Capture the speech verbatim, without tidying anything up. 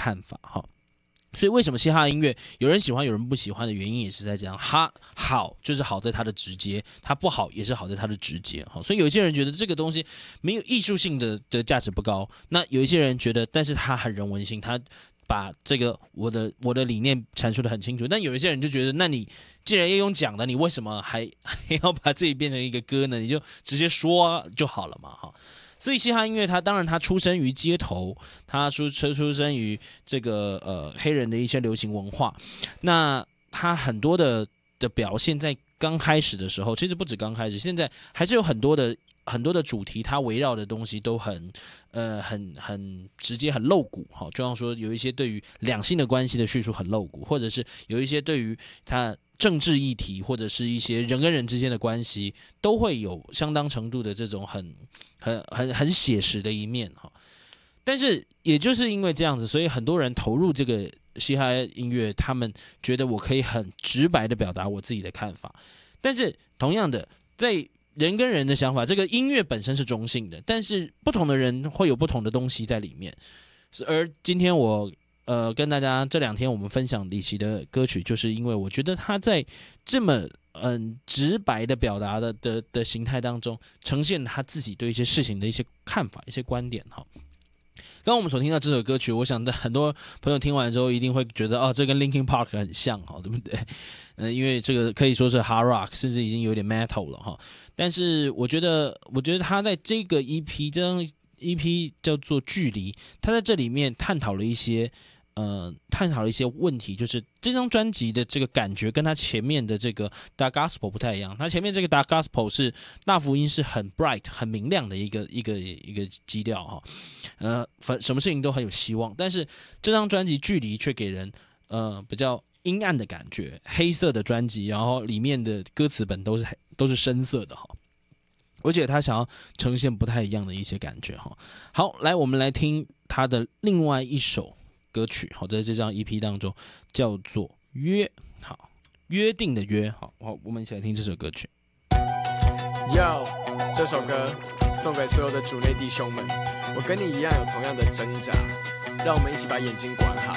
看法哈。所以为什么嘻哈音乐有人喜欢有人不喜欢的原因也是在这样，哈好就是好在它的直接，它不好也是好在它的直接。所以有些人觉得这个东西没有艺术性的的价值不高，那有一些人觉得但是它很人文性，它把这个我的我的理念阐述得很清楚。但有一些人就觉得，那你既然要用讲的，你为什么还还要把自己变成一个歌呢？你就直接说就好了嘛哈。所以嘻哈音乐它当然它出生于街头，它出出生于这个呃黑人的一些流行文化，那它很多的的表现在刚开始的时候，其实不止刚开始，现在还是有很多的很多的主题，它围绕的东西都很呃很很直接很露骨哈，就像说有一些对于两性的关系的叙述很露骨，或者是有一些对于它政治议题或者是一些人跟人之间的关系，都会有相当程度的这种很很很很写实的一面哈。但是也就是因为这样子，所以很多人投入这个嘻哈音乐，他们觉得我可以很直白的表达我自己的看法。但是同样的，在人跟人的想法，这个音乐本身是中性的，但是不同的人会有不同的东西在里面。而今天我呃跟大家这两天我们分享李琦的歌曲，就是因为我觉得他在这么嗯直白的表达的的的形态当中，呈现他自己对一些事情的一些看法、一些观点哈。刚刚我们所听到这首歌曲，我想很多朋友听完之后一定会觉得，哦，这跟 Linkin Park 很像哈，对不对？呃，因为这个可以说是 hard rock， 甚至已经有点 metal 了哈。但是我觉得，我觉得他在这个 E P 这张 E P 叫做《距离》，他在这里面探讨了一些。呃，探讨了一些问题，就是这张专辑的这个感觉跟他前面的这个 Dark Gospel 不太一样。他前面这个 Dark Gospel 是大福音是很 bright 很明亮的一个一个一个基调哈，呃，什么事情都很有希望。但是这张专辑距离却给人呃比较阴暗的感觉，黑色的专辑，然后里面的歌词本都是都是深色的哈。而且他想要呈现不太一样的一些感觉哈。好，来我们来听他的另外一首。歌曲好，在这张 E P 当中叫做约，好，约定的约，好，我们一起来听这首歌曲。 Yo， 这首歌送给所有的主内弟兄们，我跟你一样有同样的挣扎，让我们一起把眼睛管好，